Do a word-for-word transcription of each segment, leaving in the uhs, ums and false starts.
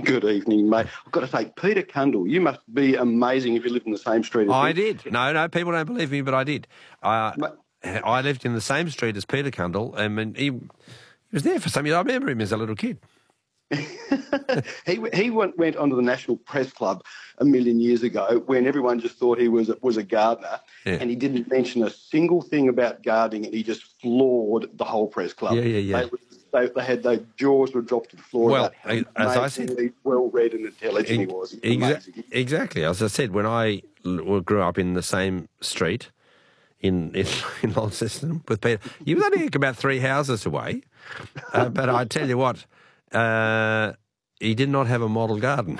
Good evening, mate. I've got to say, Peter Cundall, you must be amazing if you lived in the same street as I me. did. No, no, people don't believe me, but I did. Uh, I lived in the same street as Peter Cundall, and he, he was there for some years. I remember him as a little kid. he he went, went onto the National Press Club a million years ago when everyone just thought he was a, was a gardener, yeah. and he didn't mention a single thing about gardening, and he just floored the whole press club. Yeah, yeah, yeah. They, they, they had their jaws were dropped to the floor. Well, about how as I said, well read and intelligent he was. He was exa- exactly. As I said, when I l- grew up in the same street in in, in Launceston with Peter, he was only about three houses away. Uh, but I tell you what. Uh, he did not have a model garden.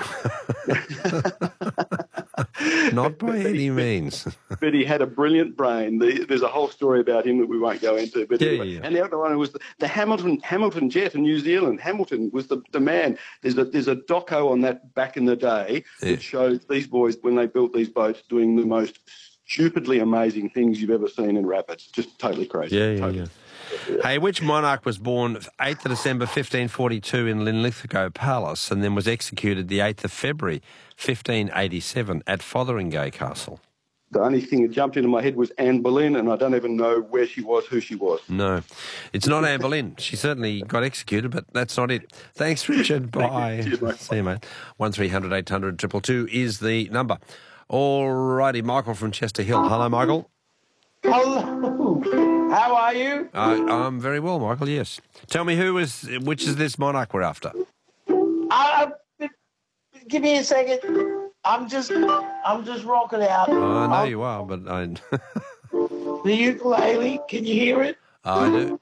Not by any means. But he had a brilliant brain. The, there's a whole story about him that we won't go into. But yeah, anyway. yeah. And the other one was the, the Hamilton Hamilton jet in New Zealand. Hamilton was the, the man. There's a there's a doco on that back in the day yeah. that shows these boys when they built these boats doing the most stupidly amazing things you've ever seen in rapids. Just totally crazy. Yeah, yeah, totally. yeah. Hey, which monarch was born eighth of December fifteen forty-two in Linlithgow Palace and then was executed the eighth of February fifteen eighty-seven at Fotheringay Castle? The only thing that jumped into my head was Anne Boleyn, and I don't even know where she was, who she was. No, it's not Anne Boleyn. She certainly got executed, but that's not it. Thanks, Richard. Bye. Cheers, mate. See you, mate. one three hundred eight hundred two two two is the number. All righty, Michael from Chester Hill. Hello, Michael. Hello. How are you? Uh, I'm very well, Michael, yes. Tell me who is, which is this monarch we're after? Uh, give me a second. I'm just, I'm just rocking out. Oh, I know I'll, you are, but I... the ukulele, can you hear it? I do.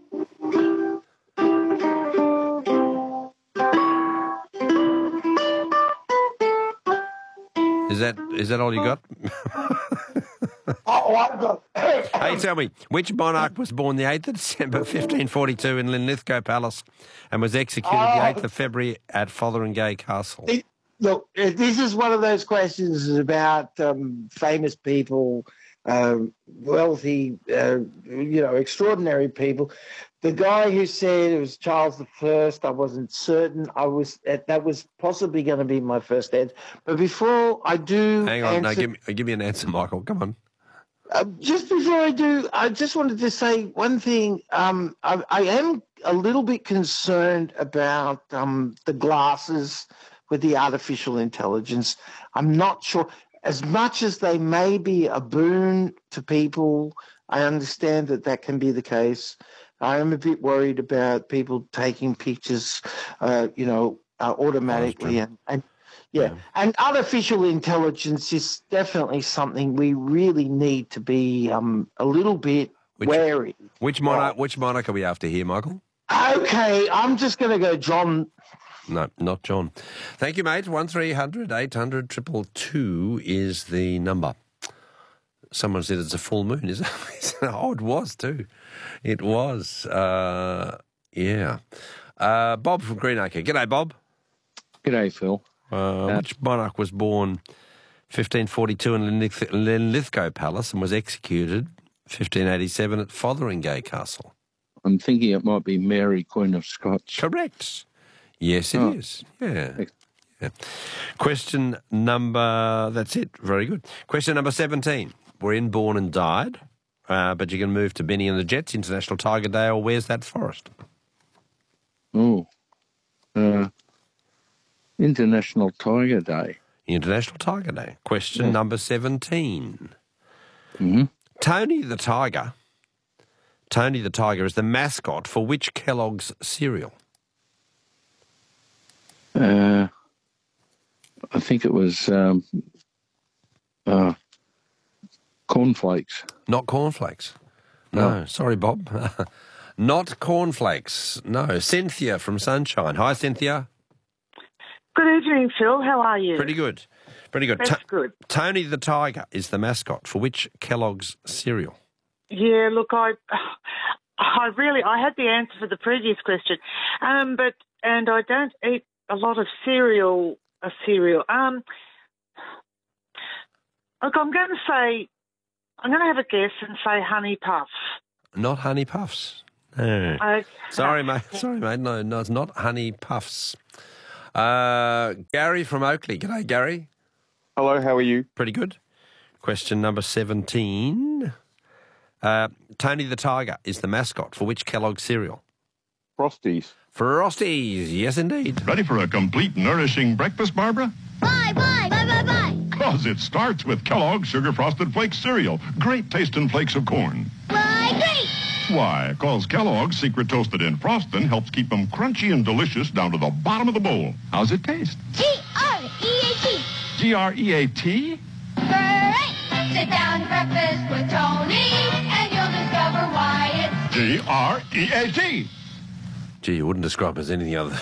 Is that, is that all you got? Oh, I've got... Hey, tell me, which monarch was born the eighth of December fifteen forty-two in Linlithgow Palace and was executed Oh. the eighth of February at Fotheringay Castle? It- Look, uh, this is one of those questions about um, famous people, um, wealthy, uh, you know, extraordinary people. The guy who said it was Charles the First, I wasn't certain. I was that was possibly going to be my first answer. But before I do, Hang on, answer, no, give me, give me an answer, Michael. Come on. Uh, just before I do, I just wanted to say one thing. Um, I, I am a little bit concerned about um, the glasses with the artificial intelligence. I'm not sure. As much as they may be a boon to people, I understand that that can be the case. I am a bit worried about people taking pictures, uh, you know, uh, automatically. And, and yeah. yeah, and artificial intelligence is definitely something we really need to be um, a little bit which, wary. Which monarch, which monarch are we after here, Michael? Okay, I'm just going to go John. No, not John. Thank you, mate. one three hundred eight hundred two two two is the number. Someone said it's a full moon. Is it? Oh, it was too. It was. Uh, yeah. Uh, Bob from Greenacre. G'day, Bob. G'day, Phil. Uh, uh, which monarch was born fifteen forty-two in Linlith- Linlithgow Palace and was executed fifteen eighty-seven at Fotheringay Castle? I'm thinking it might be Mary, Queen of Scots. Correct. Yes, it oh. is. Yeah. yeah. Question number, that's it. Very good. Question number seventeen. We're in Born and Died, uh, but you can move to Benny and the Jets, International Tiger Day, or Where's That Forest? Oh. Uh, International Tiger Day. International Tiger Day. Question yeah. number seventeen. Mm-hmm. Tony the Tiger. Tony the Tiger is the mascot for which Kellogg's cereal? Uh, I think it was um, uh, cornflakes. Not cornflakes. No, no. Sorry, Bob. Not cornflakes. No, Cynthia from Sunshine. Hi, Cynthia. Good evening, Phil. How are you? Pretty good. Pretty good. That's Ta- good. Tony the Tiger is the mascot for which Kellogg's cereal? Yeah, look, I, I really, I had the answer for the previous question, um, but and I don't eat a lot of cereal. A cereal. Um, look, I'm going to say, I'm going to have a guess and say Honey Puffs. Not Honey Puffs. No. Okay. Sorry, mate. Sorry, mate. No, no, it's not Honey Puffs. Uh, Gary from Oakley. G'day, Gary. Hello, how are you? Pretty good. Question number seventeen. Uh, Tony the Tiger is the mascot for which Kellogg's cereal? Frosties. Frosties, yes indeed. Ready for a complete, nourishing breakfast, Barbara? Bye, bye, bye, bye, bye. Because it starts with Kellogg's Sugar Frosted Flakes cereal. Great tasting flakes of corn. Why, great. Why? Because Kellogg's Secret Toasted in Frosting helps keep them crunchy and delicious down to the bottom of the bowl. How's it taste? G R E A T. G R E A T? Great. Sit down to breakfast with Tony, and you'll discover why it's G R E A T. Gee, you wouldn't describe it as anything other.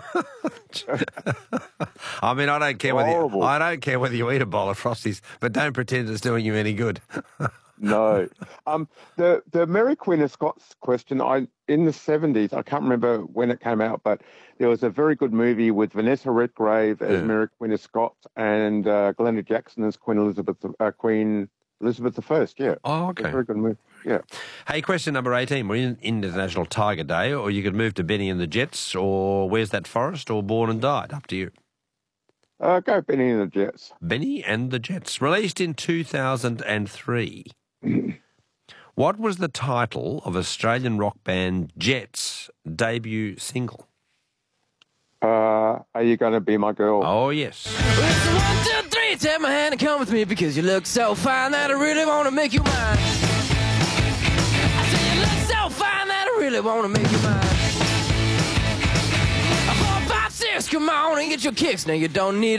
I mean, I don't care whether you, I don't care whether you eat a bowl of Frosties, but don't pretend it's doing you any good. No. Um, the the Mary Queen of Scots question, I in the seventies, I can't remember when it came out, but there was a very good movie with Vanessa Redgrave as Yeah. Mary Queen of Scots and uh, Glenda Jackson as Queen Elizabeth, uh, Queen Elizabeth the First. Yeah. Oh, It's a okay. very good movie. Yeah. Hey, question number eighteen. We're in International Tiger Day, or you could move to Benny and the Jets, or Where's That Forest, or Born and Died. Up to you. Uh, go Benny and the Jets. Benny and the Jets. Released in two thousand three. What was the title of Australian rock band Jets' debut single? Uh, are you going to be my girl? Oh, yes. It's a one, two, three, take my hand and come with me because you look so fine that I really want to make you mine. I say you look so fine that I really want to make you mine. Four, five, six, come on and get your kicks. Now you don't need